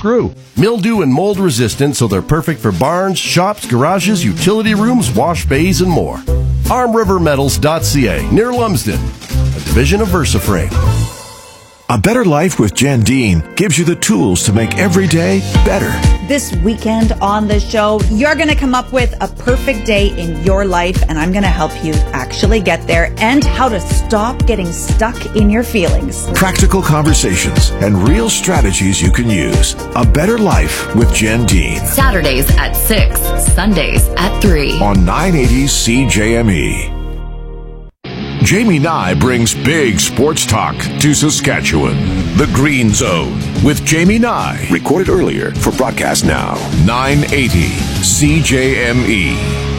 screw. Mildew and mold resistant, so they're perfect for barns, shops, garages, utility rooms, wash bays, and more. ArmRiverMetals.ca, near Lumsden, a division of VersaFrame. A Better Life with Jen Dean gives you the tools to make every day better. This weekend on the show, you're going to come up with a perfect day in your life, and I'm going to help you actually get there and how to stop getting stuck in your feelings. Practical conversations and real strategies you can use. A Better Life with Jen Dean. Saturdays at 6, Sundays at 3. On 980 CJME. Jamie Nye brings big sports talk to Saskatchewan. The Green Zone with Jamie Nye. Recorded earlier for broadcast now. 980 CJME.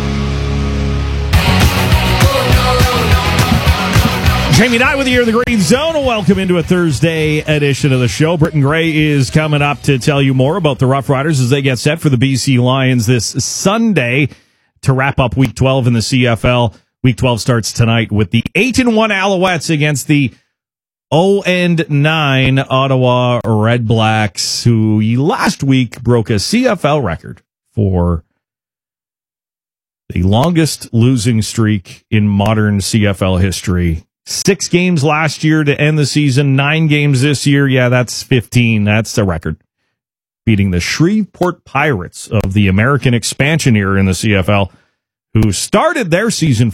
Jamie Nye with you here in the Green Zone. Welcome into a Thursday edition of the show. Britton Gray is coming up to tell you more about the Rough Riders as they get set for the BC Lions this Sunday to wrap up Week 12 in the CFL. Week 12 starts tonight with the 8-1 Alouettes against the 0-9 Ottawa Red Blacks, who last week broke a CFL record for the longest losing streak in modern CFL history. 6 games last year to end the season, 9 games this year. Yeah, that's 15. That's the record. Beating the Shreveport Pirates of the American expansion era in the CFL, who started their season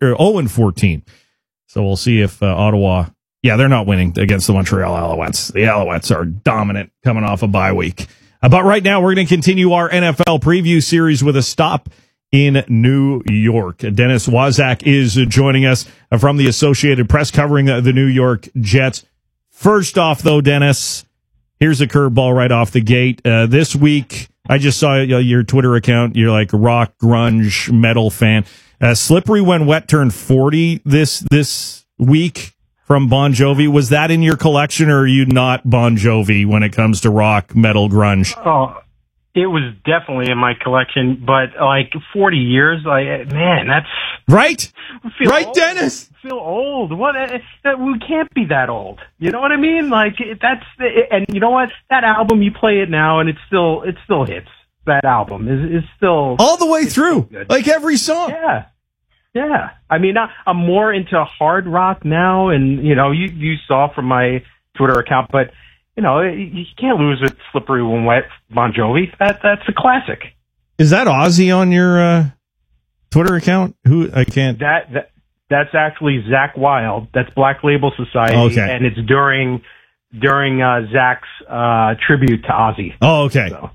0-14. So we'll see if Ottawa, they're not winning against the Montreal Alouettes. The Alouettes are dominant coming off a bye week. But right now, we're going to continue our NFL preview series with a stop in New York. Dennis Waszak is joining us from the Associated Press covering the New York Jets. First off, though, Dennis, here's a curveball right off the gate. This week, I just saw your Twitter account. You're like a rock, grunge, metal fan. Slippery When Wet turned 40 this week from Bon Jovi. Was that in your collection, or are you not Bon Jovi when it comes to rock, metal, grunge? Oh, it was definitely in my collection, but like 40 years, man, that's... Right? Right, old. Dennis? I feel old. What? We can't be that old. You know what I mean? Like, and you know what? That album, you play it now, and it still hits. That album is still... All the way through. Like every song. Yeah. I mean, I'm more into hard rock now, and, you saw from my Twitter account, but, you can't lose with Slippery When Wet, Bon Jovi. That's a classic. Is that Ozzy on your Twitter account? Who? I can't... That's actually Zach Wild. That's Black Label Society, and it's during Zach's tribute to Ozzy. Oh, okay. So,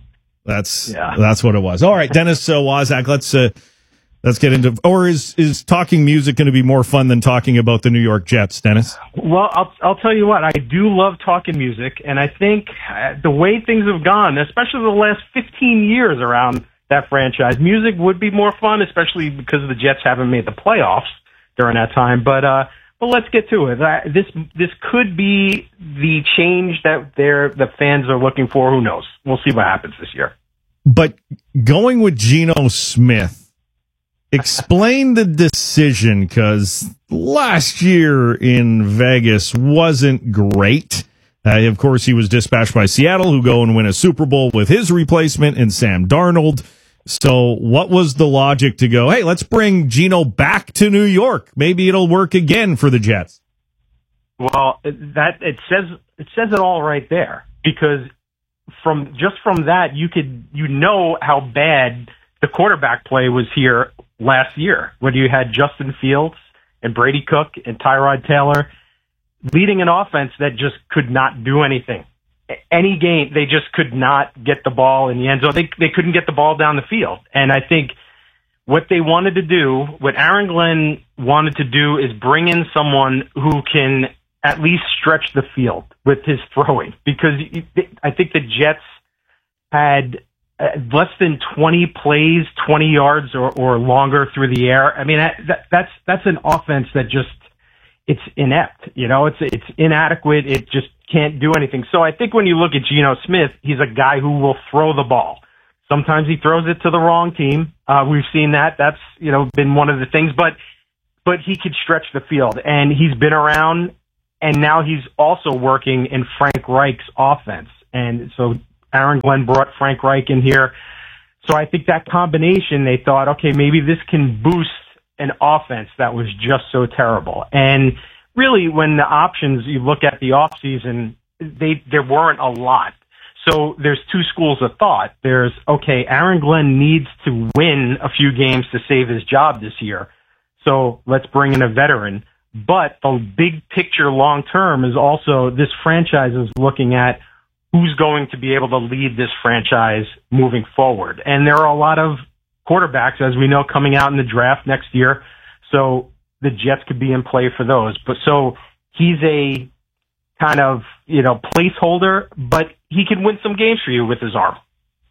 that's what it was. All right, Dennis Waszak, let's get into. Or is talking music going to be more fun than talking about the New York Jets, Dennis? Well, I'll tell you what. I do love talking music, and I think the way things have gone, especially the last 15 years around that franchise, music would be more fun, especially because the Jets haven't made the playoffs during that time. But let's get to it. This could be the change that the fans are looking for. Who knows? We'll see what happens this year. But going with Geno Smith, explain the decision, because last year in Vegas wasn't great. Of course, he was dispatched by Seattle, who go and win a Super Bowl with his replacement in Sam Darnold. So what was the logic to go, hey, let's bring Geno back to New York? Maybe it'll work again for the Jets. Well, it says it all right there, because from that you know how bad the quarterback play was here last year, when you had Justin Fields and Brady Cook and Tyrod Taylor leading an offense that just could not do anything. Any game, they just could not get the ball in the end zone. They couldn't get the ball down the field. And I think what they wanted to do, what Aaron Glenn wanted to do, is bring in someone who can at least stretch the field with his throwing. Because I think the Jets had less than 20 plays, 20 yards or longer through the air. I mean, that's an offense that just, it's inept. It's inadequate. It just can't do anything. So I think when you look at Geno Smith, he's a guy who will throw the ball. Sometimes he throws it to the wrong team. We've seen that. That's, been one of the things, but he could stretch the field, and he's been around, and now he's also working in Frank Reich's offense. And so Aaron Glenn brought Frank Reich in here. So I think that combination, they thought, okay, maybe this can boost an offense that was just so terrible. And really, when the options, you look at the offseason, there weren't a lot. So there's two schools of thought. There's, okay, Aaron Glenn needs to win a few games to save his job this year. So let's bring in a veteran. But the big picture long term is also this franchise is looking at who's going to be able to lead this franchise moving forward. And there are a lot of quarterbacks, as we know, coming out in the draft next year. So the Jets could be in play for those. But so he's a kind of, placeholder, but he can win some games for you with his arm.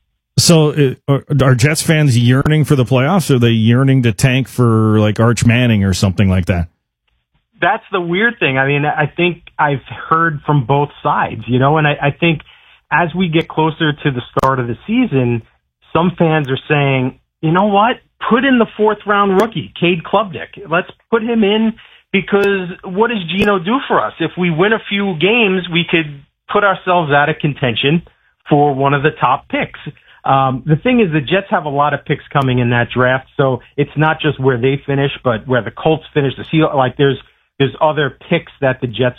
So are Jets fans yearning for the playoffs, or are they yearning to tank for like Arch Manning or something like that? That's the weird thing. I mean, I think I've heard from both sides, and I think as we get closer to the start of the season, some fans are saying, you know what? Put in the fourth-round rookie, Cade Klubnik. Let's put him in, because what does Geno do for us? If we win a few games, we could put ourselves out of contention for one of the top picks. The thing is, the Jets have a lot of picks coming in that draft, so it's not just where they finish, but where the Colts finish. There's other picks that the Jets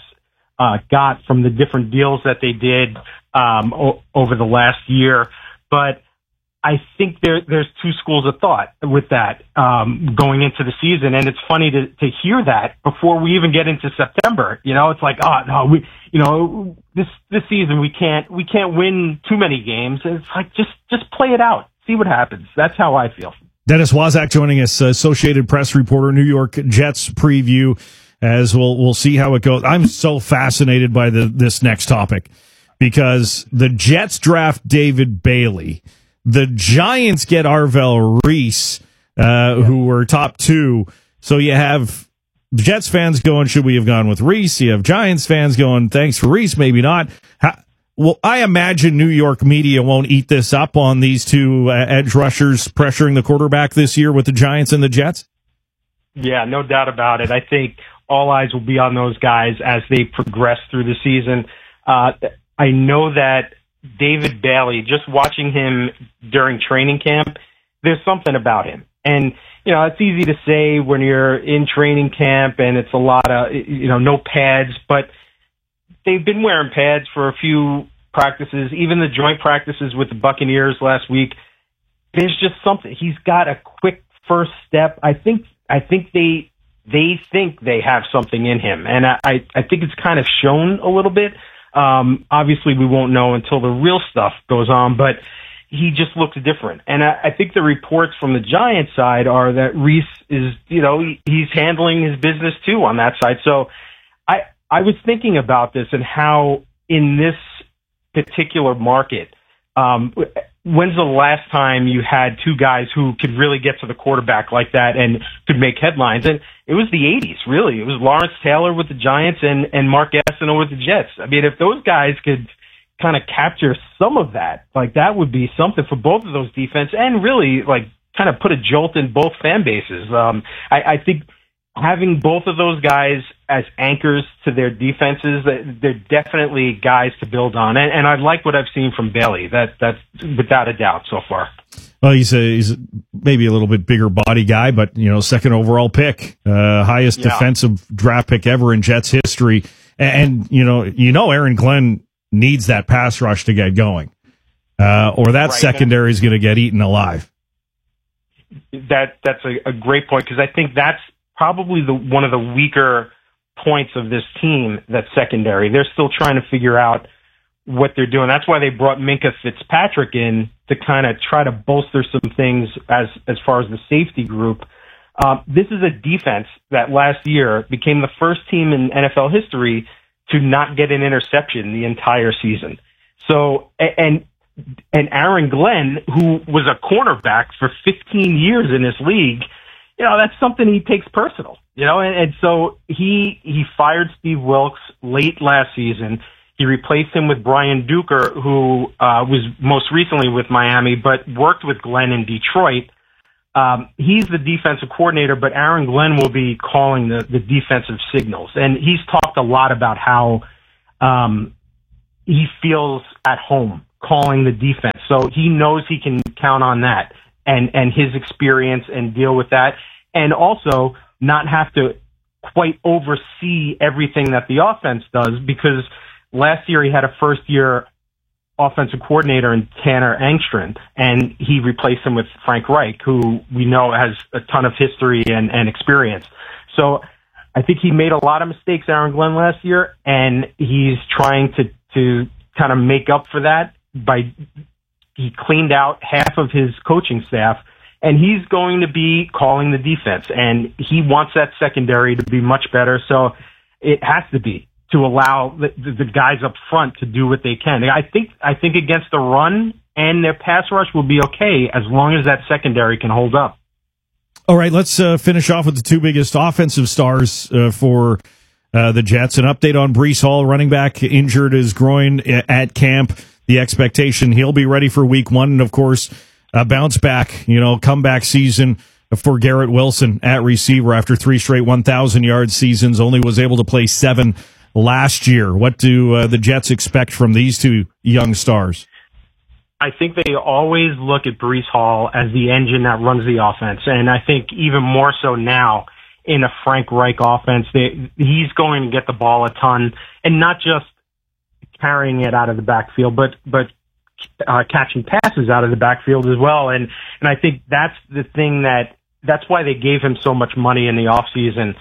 got from the different deals that they did over the last year. But I think there's two schools of thought with that going into the season, and it's funny to hear that before we even get into September. It's like, oh no, this season we can't win too many games. It's like just play it out, see what happens. That's how I feel. Dennis Waszak joining us, Associated Press reporter, New York Jets preview. As we'll see how it goes. I'm so fascinated by this next topic, because the Jets draft David Bailey. The Giants get Arvell Reese, who were top two. So you have Jets fans going, should we have gone with Reese? You have Giants fans going, thanks for Reese, maybe not. Well, I imagine New York media won't eat this up on these two edge rushers pressuring the quarterback this year with the Giants and the Jets. Yeah, no doubt about it. I think all eyes will be on those guys as they progress through the season. I know that David Bailey, just watching him during training camp, there's something about him. And, it's easy to say when you're in training camp and it's a lot of, no pads, but they've been wearing pads for a few practices, even the joint practices with the Buccaneers last week. There's just something. He's got a quick first step. I think they think they have something in him, and I think it's kind of shown a little bit. Obviously, we won't know until the real stuff goes on, but he just looks different. And I think the reports from the Giants side are that Reese is, he's handling his business too on that side. So I was thinking about this and how in this particular market, when's the last time you had two guys who could really get to the quarterback like that and could make headlines? And it was the 80s, really. It was Lawrence Taylor with the Giants and Mark Gastineau with the Jets. I mean, if those guys could kind of capture some of that, like that would be something for both of those defense and really like kind of put a jolt in both fan bases. I think having both of those guys as anchors to their defenses, they're definitely guys to build on. And I like what I've seen from Bailey. That's without a doubt so far. Well, he's maybe a little bit bigger body guy, but, second overall pick, highest defensive draft pick ever in Jets history. And Aaron Glenn needs that pass rush to get going, or that secondary is going to get eaten alive. That's a great point, because I think that's probably one of the weaker points of this team, that secondary. They're still trying to figure out what they're doing. That's why they brought Minkah Fitzpatrick in to kind of try to bolster some things as far as the safety group. This is a defense that last year became the first team in NFL history to not get an interception the entire season. So, and Aaron Glenn, who was a cornerback for 15 years in this league, that's something he takes personal, and so he fired Steve Wilkes late last season. He replaced him with Brian Duker, who was most recently with Miami, but worked with Glenn in Detroit. He's the defensive coordinator, but Aaron Glenn will be calling the defensive signals. And he's talked a lot about how he feels at home calling the defense. So he knows he can count on that and his experience and deal with that. And also not have to quite oversee everything that the offense does, because last year he had a first-year offensive coordinator in Tanner Engstrand, and he replaced him with Frank Reich, who we know has a ton of history and experience. So I think he made a lot of mistakes, Aaron Glenn, last year, and he's trying to kind of make up for that by he cleaned out half of his coaching staff, and he's going to be calling the defense, and he wants that secondary to be much better. So it has to be to allow the guys up front to do what they can. I think against the run and their pass rush will be okay as long as that secondary can hold up. All right, let's finish off with the two biggest offensive stars for the Jets. An update on Breece Hall, running back, injured his groin at camp. The expectation he'll be ready for week 1. And, of course, a bounce back, comeback season for Garrett Wilson at receiver after 3 straight 1,000-yard seasons. Only was able to play 7 last year. What do the Jets expect from these two young stars? I think they always look at Breece Hall as the engine that runs the offense. And I think even more so now in a Frank Reich offense, he's going to get the ball a ton, and not just carrying it out of the backfield, but catching passes out of the backfield as well. And I think that's the thing that's why they gave him so much money in the offseason,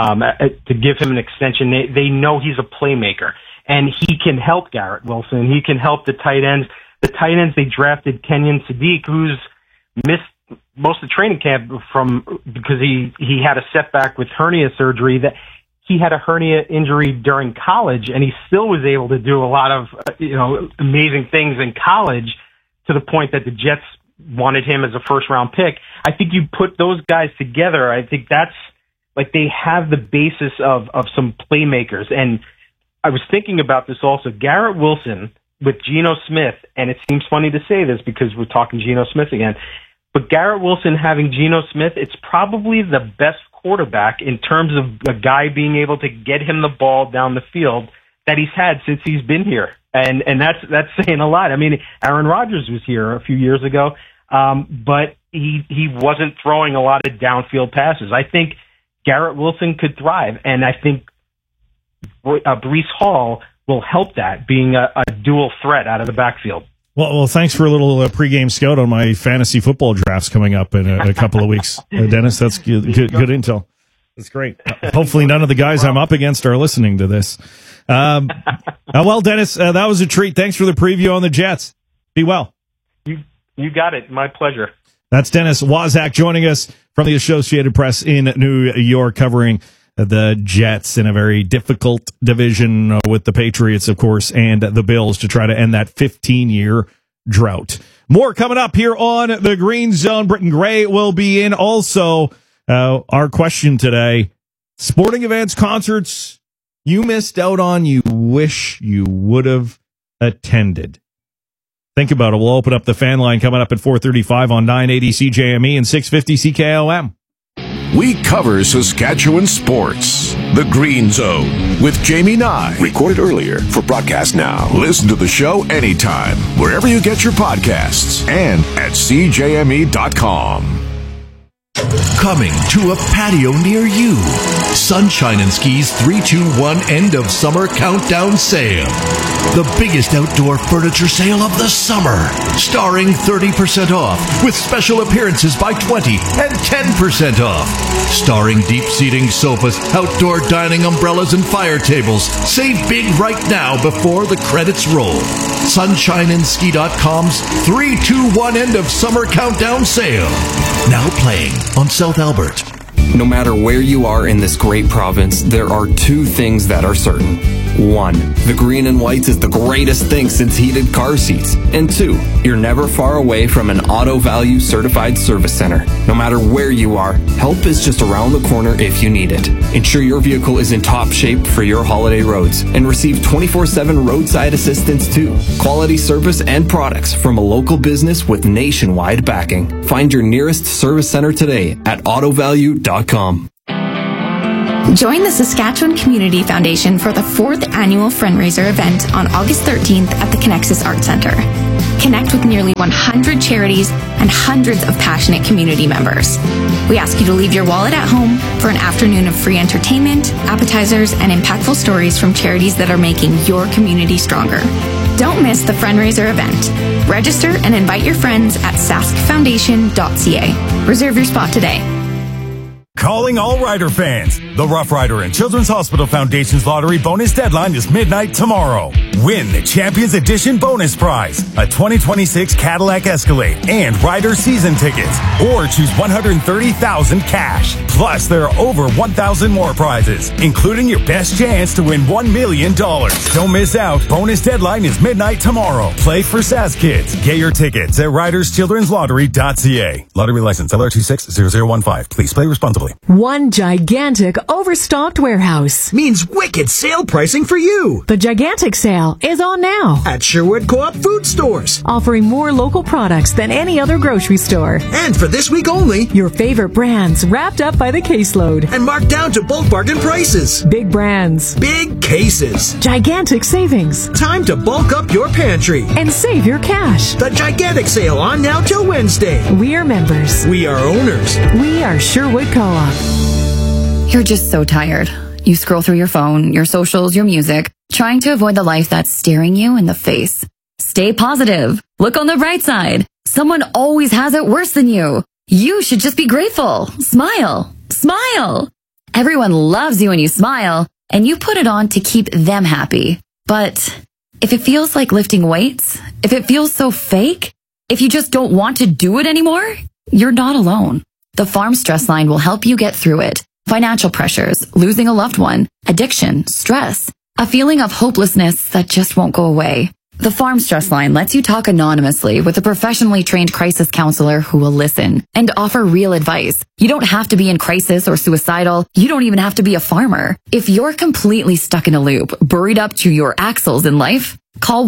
to give him an extension. They know he's a playmaker, and he can help Garrett Wilson. He can help the tight ends. The tight ends, they drafted Kenyon Sadiq, who's missed most of training camp because he had a setback with hernia surgery. That he had a hernia injury during college, and he still was able to do a lot of amazing things in college, to the point that the Jets wanted him as a first-round pick. I think you put those guys together, I think that's like they have the basis of some playmakers. And I was thinking about this also. Garrett Wilson with Geno Smith, and it seems funny to say this because we're talking Geno Smith again, but Garrett Wilson having Geno Smith, it's probably the best quarterback in terms of a guy being able to get him the ball down the field that he's had since he's been here. And that's saying a lot. I mean, Aaron Rodgers was here a few years ago, but he wasn't throwing a lot of downfield passes. I think Garrett Wilson could thrive, and I think Breece Hall will help that, being a dual threat out of the backfield. Well, thanks for a little pregame scout on my fantasy football drafts coming up in a couple of weeks, Dennis. That's good intel. That's great. Hopefully none of the guys I'm up against are listening to this. Well, Dennis, that was a treat. Thanks for the preview on the Jets. Be well. You got it. My pleasure. That's Dennis Waszak joining us from the Associated Press in New York, covering the Jets in a very difficult division with the Patriots, of course, and the Bills to try to end that 15-year drought. More coming up here on the Green Zone. Britton Gray will be in. Also, our question today, sporting events, concerts you missed out on, you wish you would have attended. Think about it. We'll open up the fan line coming up at 4:35 on 980 CJME and 650 CKOM. We cover Saskatchewan sports. The Green Zone with Jamie Nye. Recorded earlier for broadcast now. Listen to the show anytime, wherever you get your podcasts, and at CJME.com. Coming to a patio near you. Sunshine and Ski's 3-2-1 end of summer countdown sale. The biggest outdoor furniture sale of the summer. Starring 30% off with special appearances by 20 and 10% off. Starring deep seating sofas, outdoor dining umbrellas, and fire tables. Save big right now before the credits roll. SunshineandSki.com's 3-2-1 end of summer countdown sale. Now playing on South Albert. No matter where you are in this great province, there are 2 things that are certain. 1, the green and whites is the greatest thing since heated car seats. And 2, you're never far away from an Auto Value certified service center. No matter where you are, help is just around the corner if you need it. Ensure your vehicle is in top shape for your holiday roads and receive 24/7 roadside assistance too. Quality service and products from a local business with nationwide backing. Find your nearest service center today at autovalue.com. Join the Saskatchewan Community Foundation for the 4th annual Friendraiser event on August 13th at the Connexus Arts Centre. Connect with nearly 100 charities and hundreds of passionate community members. We ask you to leave your wallet at home for an afternoon of free entertainment, appetizers, and impactful stories from charities that are making your community stronger. Don't miss the Friendraiser event. Register and invite your friends at saskfoundation.ca. Reserve your spot today. Calling all Rider fans. The Rough Rider and Children's Hospital Foundation's lottery bonus deadline is midnight tomorrow. Win the Champions Edition bonus prize, a 2026 Cadillac Escalade and Rider season tickets, or choose $130,000 cash. Plus, there are over 1,000 more prizes, including your best chance to win $1 million. Don't miss out. Bonus deadline is midnight tomorrow. Play for Sask Kids. Get your tickets at riderschildrenslottery.ca. Lottery license LR260015. Please play responsibly. One gigantic overstocked warehouse means wicked sale pricing for you. The gigantic sale is on now at Sherwood Co-op Food Stores, offering more local products than any other grocery store. And for this week only, your favorite brands wrapped up by the caseload and marked down to bulk bargain prices. Big brands, big cases, gigantic savings. Time to bulk up your pantry and save your cash. The gigantic sale on now till Wednesday. We are members. We are owners. We are Sherwood Co-op. You're just so tired. You scroll through your phone, your socials, your music, trying to avoid the life that's staring you in the face. Stay positive. Look on the bright side. Someone always has it worse than you. You should just be grateful. Smile. Smile. Everyone loves you when you smile, and you put it on to keep them happy. But if it feels like lifting weights, if it feels so fake, if you just don't want to do it anymore, you're not alone. The Farm Stress Line will help you get through it. Financial pressures, losing a loved one, addiction, stress, a feeling of hopelessness that just won't go away. The Farm Stress Line lets you talk anonymously with a professionally trained crisis counselor who will listen and offer real advice. You don't have to be in crisis or suicidal. You don't even have to be a farmer. If you're completely stuck in a loop, buried up to your axles in life, call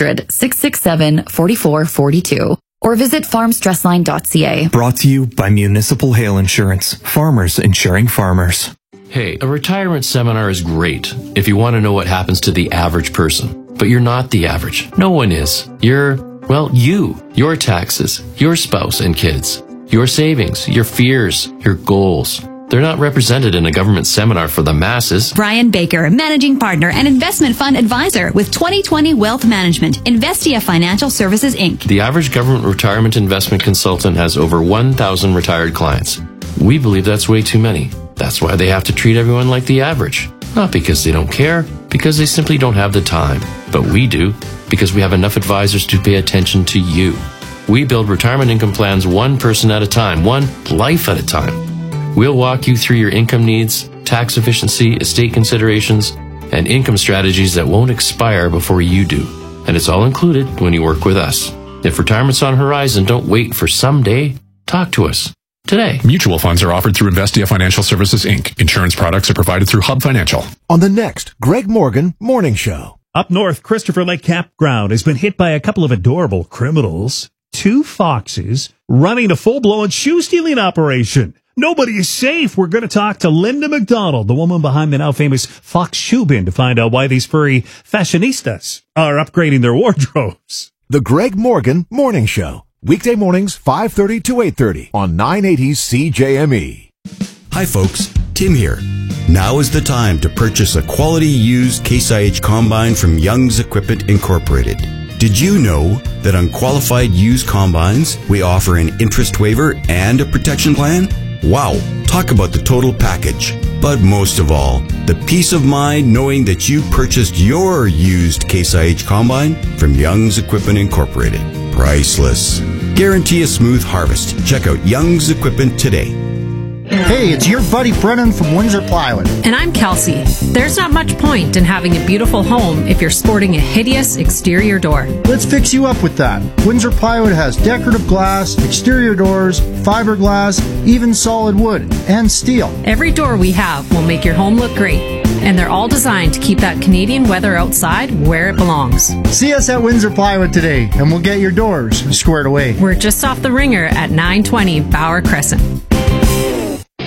1-800-667-4442. or visit farmstressline.ca. Brought to you by Municipal Hail Insurance. Farmers insuring farmers. Hey, a retirement seminar is great if you want to know what happens to the average person. But you're not the average. No one is. You're, well, you. Your taxes, your spouse and kids, your savings, your fears, your goals. They're not represented in a government seminar for the masses. Brian Baker, Managing Partner and Investment Fund Advisor with 2020 Wealth Management, Investia Financial Services, Inc. The average government retirement investment consultant has over 1,000 retired clients. We believe that's way too many. That's why they have to treat everyone like the average. Not because they don't care, because they simply don't have the time. But we do, because we have enough advisors to pay attention to you. We build retirement income plans one person at a time, one life at a time. We'll walk you through your income needs, tax efficiency, estate considerations, and income strategies that won't expire before you do. And it's all included when you work with us. If retirement's on the horizon, don't wait for someday. Talk to us today. Mutual funds are offered through Investia Financial Services, Inc. Insurance products are provided through Hub Financial. On the next Greg Morgan Morning Show. Up north, Christopher Lake Campground has been hit by a couple of adorable criminals. 2 foxes running a full-blown shoe-stealing operation. Nobody is safe. We're going to talk to Linda McDonald, the woman behind the now famous Fox Shoe Bin, to find out why these furry fashionistas are upgrading their wardrobes. The Greg Morgan Morning Show. Weekday mornings, 5:30 to 8:30 on 980 CJME. Hi, folks. Tim here. Now is the time to purchase a quality used Case IH combine from Young's Equipment Incorporated. Did you know that on qualified used combines, we offer an interest waiver and a protection plan? Wow, talk about the total package. But most of all, the peace of mind knowing that you purchased your used Case IH combine from Young's Equipment Incorporated. Priceless. Guarantee a smooth harvest. Check out Young's Equipment today. Hey, it's your buddy Brennan from Windsor Plywood. And I'm Kelsey. There's not much point in having a beautiful home if you're sporting a hideous exterior door. Let's fix you up with that. Windsor Plywood has decorative glass, exterior doors, fiberglass, even solid wood, and steel. Every door we have will make your home look great. And they're all designed to keep that Canadian weather outside where it belongs. See us at Windsor Plywood today, and we'll get your doors squared away. We're just off the Ringer at 920 Bauer Crescent.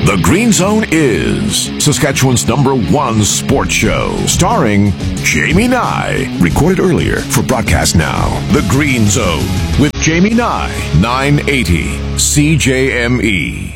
The Green Zone is Saskatchewan's #1 sports show, starring Jamie Nye. Recorded earlier for broadcast now. The Green Zone with Jamie Nye, 980 CJME.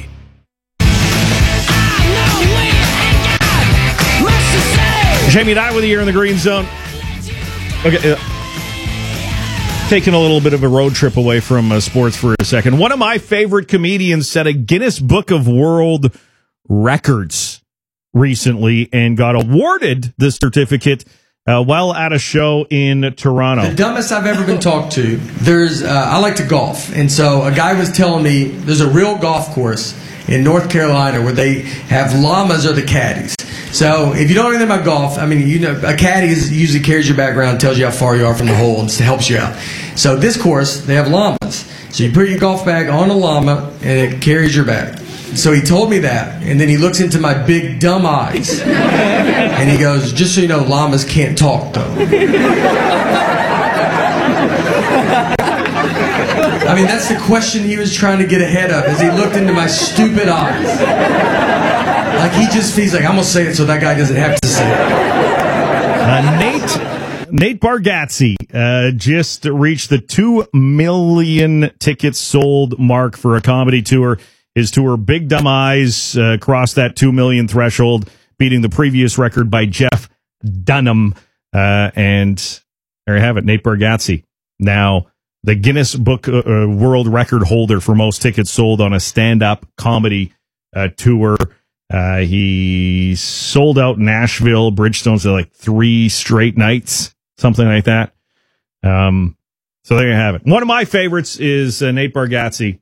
Jamie Nye with you here in the Green Zone. Okay, taking a little bit of a road trip away from sports for a second. One of my favorite comedians set a Guinness Book of World Records recently and got awarded the certificate while at a show in Toronto. The dumbest I've ever been talked to. I like to golf, and so a guy was telling me there's a real golf course in North Carolina where they have llamas are the caddies. So if you don't know anything about golf, I mean, you know, a caddy usually carries your bag around, tells you how far you are from the hole, and helps you out. So this course, they have llamas. So you put your golf bag on a llama, and it carries your bag. So he told me that, and then he looks into my big dumb eyes, and he goes, just so you know, llamas can't talk, though. I mean, that's the question he was trying to get ahead of, as he looked into my stupid eyes. Like, he's like, I'm going to say it so that guy doesn't have to say it. Nate Bargatze just reached the 2 million tickets sold mark for a comedy tour. His tour, Big Dumb Eyes, crossed that 2 million threshold, beating the previous record by Jeff Dunham. And there you have it, Nate Bargatze. Now, the Guinness Book World Record holder for most tickets sold on a stand-up comedy tour. He sold out Nashville, Bridgestone, so like 3 straight nights, something like that. So there you have it. One of my favorites is Nate Bargatze,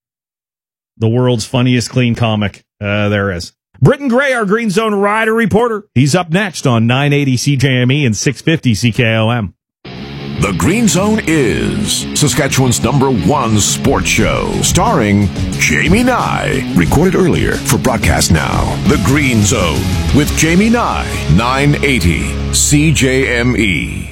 the world's funniest clean comic there is. Britton Gray, our Green Zone rider reporter. He's up next on 980 CJME and 650 CKOM. The Green Zone is Saskatchewan's #1 sports show, starring Jamie Nye. Recorded earlier for broadcast now. The Green Zone with Jamie Nye, 980 CJME.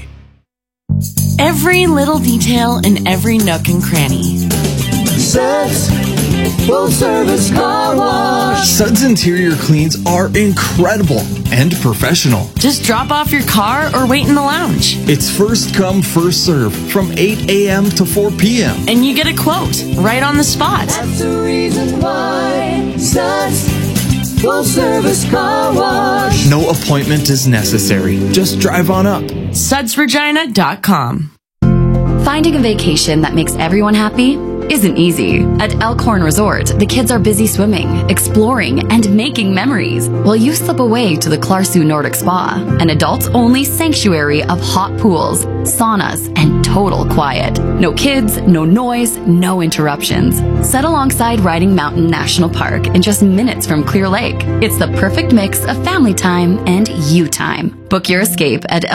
Every little detail in every nook and cranny. Suds Full Service Car Wash. Suds interior cleans are incredible and professional. Just drop off your car or wait in the lounge. It's first come, first serve from 8 a.m. to 4 p.m. And you get a quote right on the spot. That's the reason why Suds Full Service Car Wash. No appointment is necessary. Just drive on up. SudsRegina.com. Finding a vacation that makes everyone happy isn't easy. At Elkhorn Resort, the kids are busy swimming, exploring, and making memories, while you slip away to the Clarsu Nordic Spa, an adults-only sanctuary of hot pools, saunas, and total quiet. No kids, no noise, no interruptions. Set alongside Riding Mountain National Park in just minutes from Clear Lake. It's the perfect mix of family time and you time. Book your escape at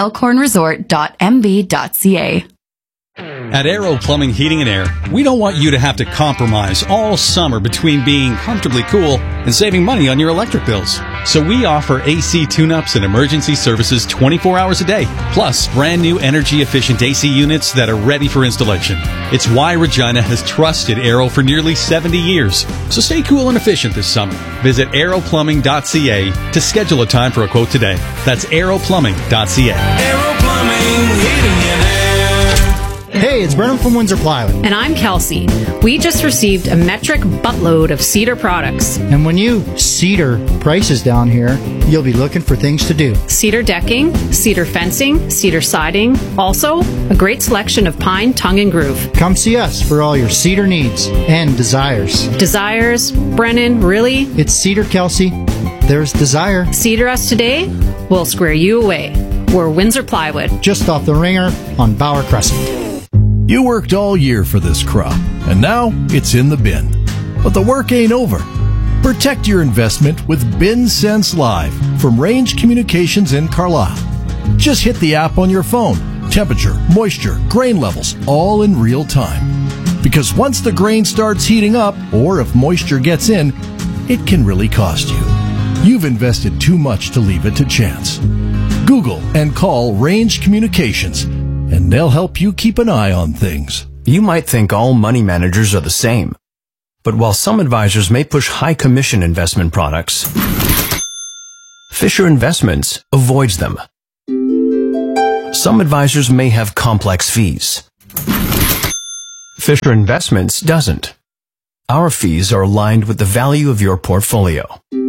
elkhornresort.mb.ca. At Aero Plumbing, Heating and Air, we don't want you to have to compromise all summer between being comfortably cool and saving money on your electric bills. So we offer AC tune-ups and emergency services 24 hours a day, plus brand new energy-efficient AC units that are ready for installation. It's why Regina has trusted Aero for nearly 70 years. So stay cool and efficient this summer. Visit aeroplumbing.ca to schedule a time for a quote today. That's aeroplumbing.ca. Aero Plumbing, Heating and Air. Hey, it's Brennan from Windsor Plywood. And I'm Kelsey. We just received a metric buttload of Cedar products. And when you cedar prices down here, you'll be looking for things to do. Cedar decking, cedar fencing, cedar siding. Also, a great selection of pine, tongue, and groove. Come see us for all your cedar needs and desires. Desires? Brennan, really? It's Cedar, Kelsey. There's desire. Cedar us today, we'll square you away. We're Windsor Plywood. Just off the Ringer on Bauer Crescent. You worked all year for this crop, and now it's in the bin. But the work ain't over. Protect your investment with BinSense Live from Range Communications in Carlisle. Just hit the app on your phone. Temperature, moisture, grain levels, all in real time. Because once the grain starts heating up, or if moisture gets in, it can really cost you. You've invested too much to leave it to chance. Google and call Range Communications, and they'll help you keep an eye on things. You might think all money managers are the same. But while some advisors may push high commission investment products, Fisher Investments avoids them. Some advisors may have complex fees. Fisher Investments doesn't. Our fees are aligned with the value of your portfolio.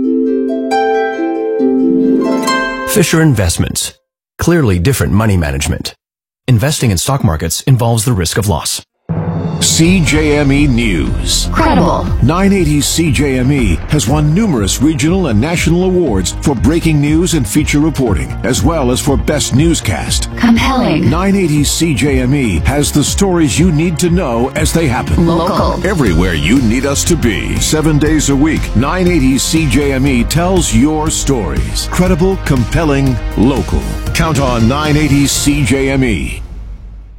Fisher Investments. Clearly different money management. Investing in stock markets involves the risk of loss. CJME News. Credible. 980 CJME has won numerous regional and national awards for breaking news and feature reporting, as well as for best newscast. Compelling. 980 CJME has the stories you need to know as they happen. Local. Everywhere you need us to be. 7 days a week, 980 CJME tells your stories. Credible, compelling, local. Count on 980 CJME.